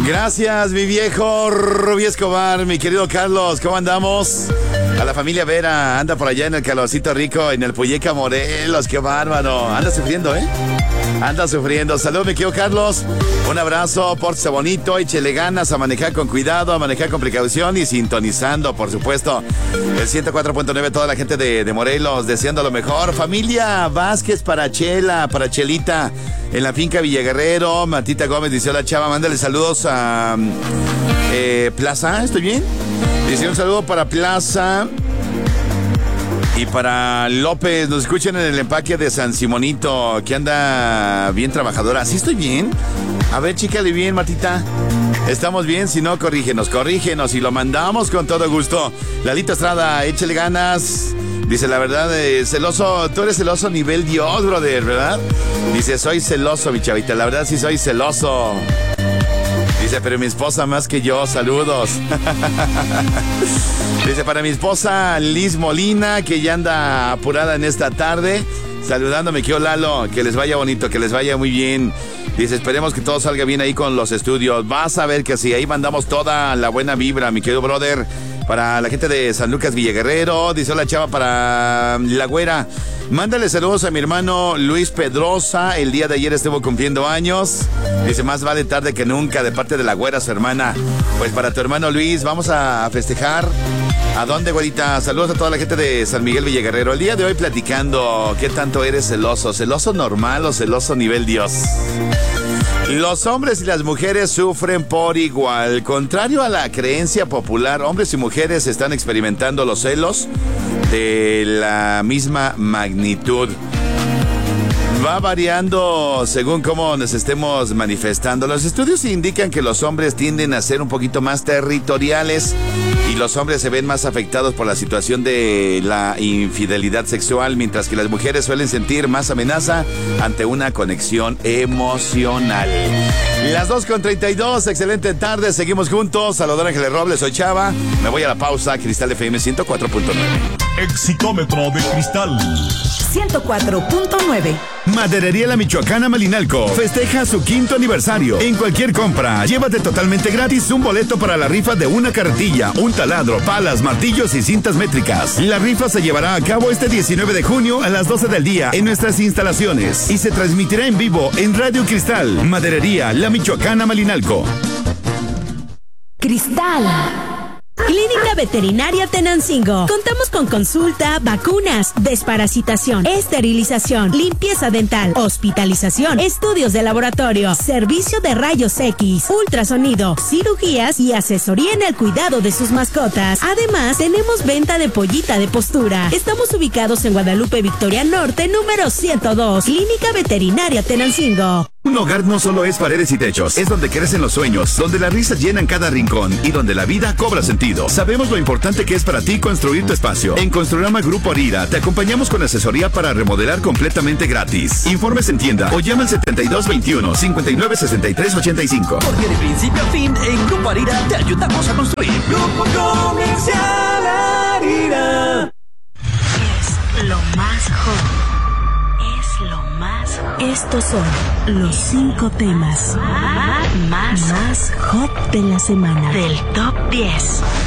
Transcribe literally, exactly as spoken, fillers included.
Gracias, mi viejo Rubí Escobar, mi querido Carlos, ¿cómo andamos? A la familia Vera, anda por allá en el calorcito rico, en el Puyeca Morelos, qué bárbaro. Anda sufriendo, ¿eh? Anda sufriendo. Saludos, mi querido Carlos. Un abrazo, pórtese bonito, échele ganas a manejar con cuidado, a manejar con precaución y sintonizando, por supuesto, el ciento cuatro punto nueve, toda la gente de, de Morelos, deseando lo mejor. Familia Vázquez para Chela, para Chelita, en la finca Villaguerrero. Matita Gómez dice: hola, chava, mándale saludos a eh, Plaza, ¿estoy bien? Dice un saludo para Plaza y para López. Nos escuchan en el empaque de San Simonito, que anda bien trabajadora. ¿Sí estoy bien? A ver, chícale bien, Matita. ¿Estamos bien? Si no, corrígenos, corrígenos y lo mandamos con todo gusto. Lalito Estrada, échale ganas. Dice, la verdad, eh, celoso, tú eres celoso nivel Dios, brother, ¿verdad? Dice, soy celoso, mi chavita, la verdad sí soy celoso. Dice, pero mi esposa más que yo, saludos. Dice, para mi esposa Liz Molina, que ya anda apurada en esta tarde, saludándome, que Lalo, que les vaya bonito, que les vaya muy bien. Dice, esperemos que todo salga bien ahí con los estudios. Vas a ver que sí, ahí mandamos toda la buena vibra, mi querido brother. Para la gente de San Lucas Villaguerrero, dice, hola, chava, para La Güera. Mándale saludos a mi hermano Luis Pedrosa. El día de ayer estuvo cumpliendo años. Dice, más vale tarde que nunca, de parte de La Güera, su hermana. Pues para tu hermano Luis, vamos a festejar. ¿A dónde, güerita? Saludos a toda la gente de San Miguel Villaguerrero. El día de hoy platicando, ¿qué tanto eres celoso? ¿Celoso normal o celoso nivel Dios? Los hombres y las mujeres sufren por igual. Contrario a la creencia popular, hombres y mujeres están experimentando los celos de la misma magnitud. Va variando según cómo nos estemos manifestando. Los estudios indican que los hombres tienden a ser un poquito más territoriales y los hombres se ven más afectados por la situación de la infidelidad sexual, mientras que las mujeres suelen sentir más amenaza ante una conexión emocional. Las dos con treinta y dos, excelente tarde, seguimos juntos. Saludar a Ángeles Robles, soy Chava. Me voy a la pausa, Cristal F M ciento cuatro punto nueve. Exitómetro de cristal ciento cuatro punto nueve. Maderería La Michoacana Malinalco festeja su quinto aniversario. En cualquier compra, llévate totalmente gratis un boleto para la rifa de una carretilla, un taladro, palas, martillos y cintas métricas. La rifa se llevará a cabo este diecinueve de junio a las doce del día en nuestras instalaciones y se transmitirá en vivo en Radio Cristal. Maderería La Michoacana Malinalco. Cristal. Clínica Veterinaria Tenancingo. Contamos con consulta, vacunas, desparasitación, esterilización, limpieza dental, hospitalización, estudios de laboratorio, servicio de rayos X, ultrasonido, cirugías y asesoría en el cuidado de sus mascotas. Además, tenemos venta de pollita de postura. Estamos ubicados en Guadalupe Victoria Norte, número ciento dos. Clínica Veterinaria Tenancingo. Un hogar no solo es paredes y techos, es donde crecen los sueños, donde las risas llenan cada rincón y donde la vida cobra sentido. Sabemos lo importante que es para ti construir tu espacio. En Construrama Grupo Arira te acompañamos con asesoría para remodelar completamente gratis. Informes en tienda o llama al setenta y dos veintiuno, cincuenta y nueve sesenta y tres ochenta y cinco. Porque de principio a fin en Grupo Arira te ayudamos a construir. Grupo Comercial Arira. Es lo más hot. Es lo más hot. Estos son los cinco temas más, más hot de la semana. Del top diez.